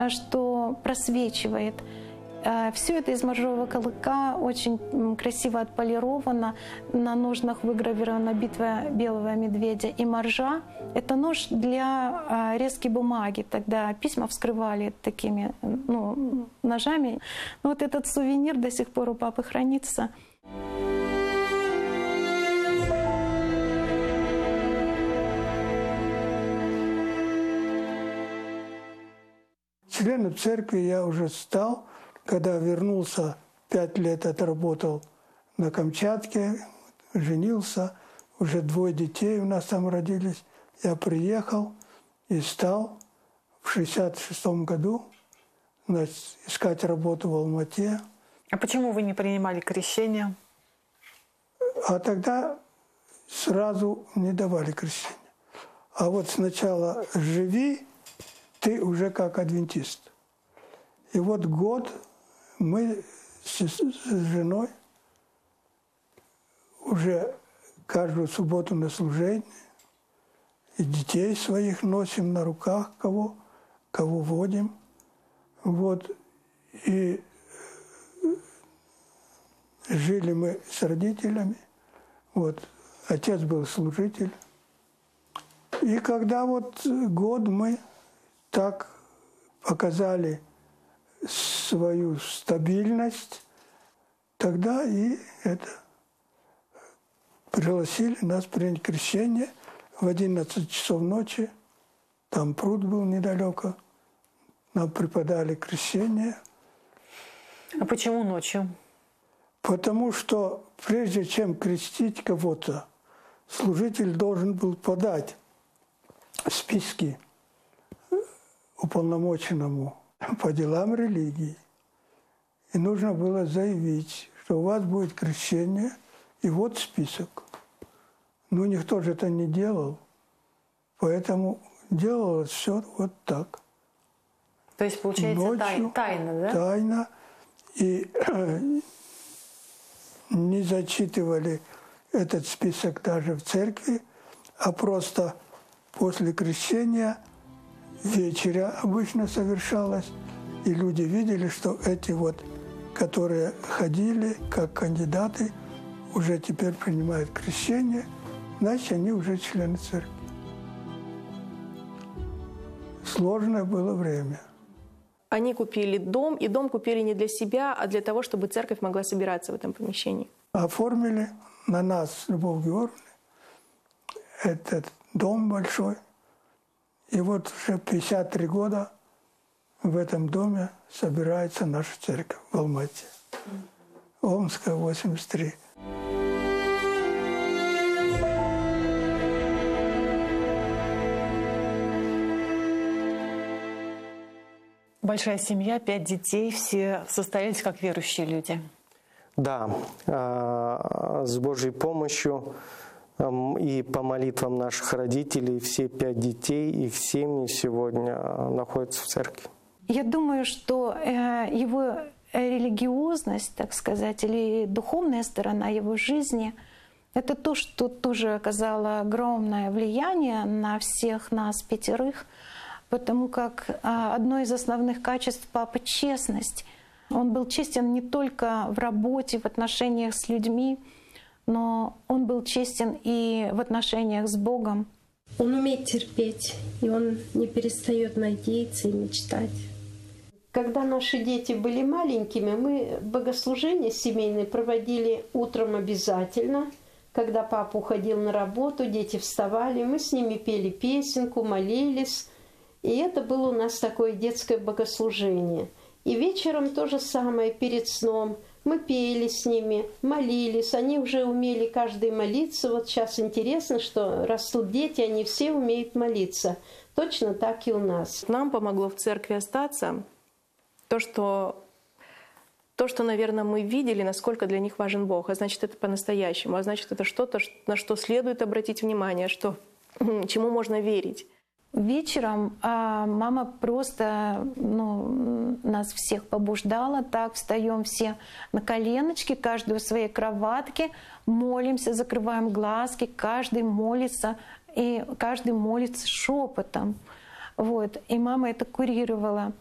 что просвечивает. Все это из моржового колыка, очень красиво отполировано. На ножнах выгравирована битва белого медведя и моржа. Это нож для резки бумаги. Тогда письма вскрывали такими ножами. Вот этот сувенир до сих пор у папы хранится. Членом церкви я уже стал, когда вернулся, 5 лет отработал на Камчатке, женился, уже 2 детей у нас там родились. Я приехал и стал в 1966 году искать работу в Алмате. А почему вы не принимали крещение? А тогда сразу не давали крещения. А вот сначала живи, ты уже как адвентист. И вот год мы с женой уже каждую субботу на служение, и детей своих носим на руках, кого водим. Вот. И жили мы с родителями. Вот. Отец был служитель. И когда вот год мы так показали свою стабильность, тогда и пригласили нас принять крещение в 11 часов ночи. Там пруд был недалеко. Нам преподали крещение. А почему ночью? Потому что прежде чем крестить кого-то, служитель должен был подать списки уполномоченному по делам религии. И нужно было заявить, что у вас будет крещение, и вот список. Но никто же это не делал, поэтому делалось все вот так. То есть, получается, ночью, тайна, да? Тайна. И не зачитывали этот список даже в церкви, а просто после крещения вечеря обычно совершалось, и люди видели, что эти вот, которые ходили как кандидаты, уже теперь принимают крещение, значит, они уже члены церкви. Сложное было время. Они купили дом, и дом купили не для себя, а для того, чтобы церковь могла собираться в этом помещении. Оформили на нас, Любовь Георгиевна, этот дом большой. И вот уже 53 года в этом доме собирается наша церковь в Алмате. Омская, 83. Большая семья, 5 детей, все состоялись как верующие люди. Да, с Божьей помощью и по молитвам наших родителей все 5 детей, их семьи сегодня находятся в церкви. Я думаю, что его религиозность, так сказать, или духовная сторона его жизни — это то, что тоже оказало огромное влияние на всех нас 5, потому как одно из основных качеств папы — честность. Он был честен не только в работе, в отношениях с людьми, но он был честен и в отношениях с Богом. Он умеет терпеть, и он не перестает надеяться и мечтать. Когда наши дети были маленькими, мы богослужение семейное проводили утром обязательно. Когда папа уходил на работу, дети вставали, мы с ними пели песенку, молились. И это было у нас такое детское богослужение. И вечером то же самое, перед сном. Мы пели с ними, молились. Они уже умели каждый молиться. Вот сейчас интересно, что растут дети, они все умеют молиться. Точно так и у нас. Нам помогло в церкви остаться то, что, наверное, мы видели, насколько для них важен Бог. А значит, это по-настоящему. А значит, это что-то, на что следует обратить внимание, чему можно верить. Вечером мама просто нас всех побуждала. Так, встаем все на коленочки, каждый в своей кроватке, молимся, закрываем глазки, каждый молится, и каждый молится шепотом. Вот. И мама это курировала.